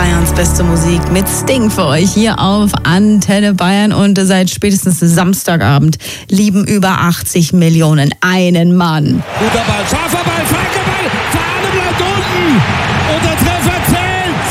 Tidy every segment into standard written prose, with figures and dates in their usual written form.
Bayerns beste Musik mit Sting für euch hier auf Antenne Bayern. Und seit spätestens Samstagabend lieben über 80 Millionen einen Mann. Guter Ball, scharfer Ball, flanker Ball, Fahne bleibt unten und der Treffer zählt.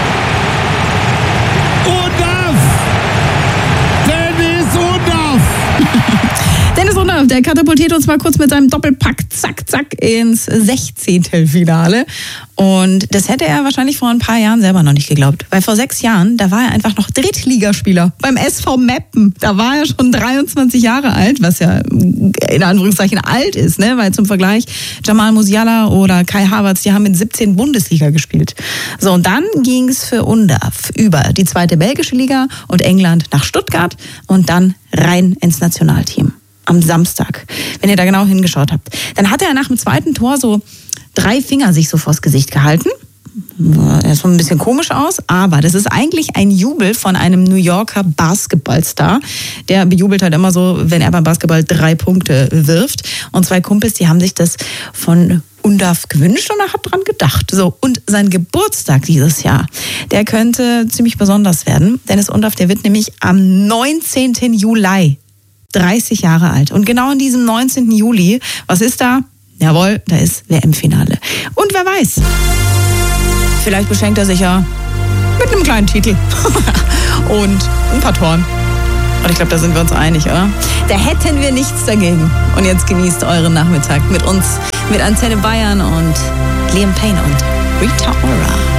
Undaff! Dennis Undaff! Dennis Undaff, der katapultiert uns mal kurz mit seinem Doppelpack zack, zack ins 16. Finale. Und das hätte er wahrscheinlich vor ein paar Jahren selber noch nicht geglaubt. Weil vor 6 Jahren, da war er einfach noch Drittligaspieler beim SV Meppen. Da war er schon 23 Jahre alt, was ja in Anführungszeichen alt ist, ne? Weil zum Vergleich Jamal Musiala oder Kai Havertz, die haben in 17 Bundesliga gespielt. So, und dann ging es für Undaff über die 2. belgische Liga und England nach Stuttgart und dann rein ins Nationalteam. Am Samstag, wenn ihr da genau hingeschaut habt. Dann hatte er nach dem 2. Tor so 3 Finger sich so vors Gesicht gehalten. Er sah ein bisschen komisch aus, aber das ist eigentlich ein Jubel von einem New Yorker Basketballstar. Der bejubelt halt immer so, wenn er beim Basketball 3 Punkte wirft. Und 2 Kumpels, die haben sich das von Undaff gewünscht und er hat dran gedacht. So, und sein Geburtstag dieses Jahr, der könnte ziemlich besonders werden. Dennis Undaff, der wird nämlich am 19. Juli 30 Jahre alt. Und genau an diesem 19. Juli, was ist da? Jawohl, da ist WM-Finale. Und wer weiß, vielleicht beschenkt er sich ja mit einem kleinen Titel und ein paar Toren. Und ich glaube, da sind wir uns einig, oder? Da hätten wir nichts dagegen. Und jetzt genießt euren Nachmittag mit uns, mit Antenne Bayern und Liam Payne und Rita Ora.